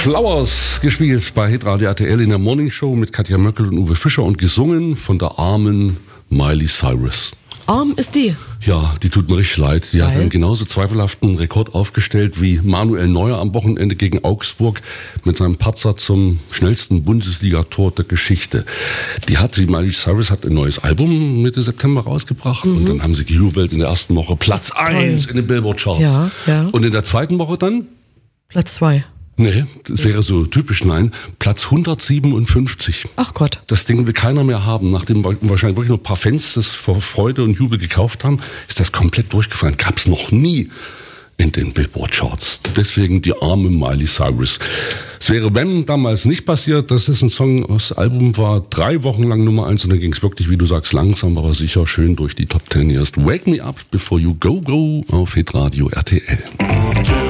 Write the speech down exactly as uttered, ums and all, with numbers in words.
Flowers gespielt bei Hitradio R T L in der Morning Show mit Katja Möckel und Uwe Fischer und gesungen von der armen Miley Cyrus. Arm ist die. Ja, die tut mir richtig leid. Die Weil? hat einen genauso zweifelhaften Rekord aufgestellt wie Manuel Neuer am Wochenende gegen Augsburg mit seinem Patzer zum schnellsten Bundesligator der Geschichte. Die hat, die Miley Cyrus hat ein neues Album Mitte September rausgebracht mhm. und dann haben sie gejubelt in der ersten Woche Platz eins in den Billboard-Charts. Ja, ja. Und in der zweiten Woche dann? Platz zwei. Nee, das wäre so typisch, nein. Platz hundertsiebenundfünfzig. Ach Gott. Das Ding will keiner mehr haben. Nachdem wahrscheinlich wirklich nur ein paar Fans das vor Freude und Jubel gekauft haben, ist das komplett durchgefallen. Gab's noch nie in den Billboard-Charts. Deswegen die arme Miley Cyrus. Es wäre, wenn, damals nicht passiert, dass es ein Song aus dem Album war, drei Wochen lang Nummer eins und dann ging es wirklich, wie du sagst, langsam, aber sicher schön durch die Top Ten. Hier ist Wake Me Up Before You Go Go auf Hitradio R T L.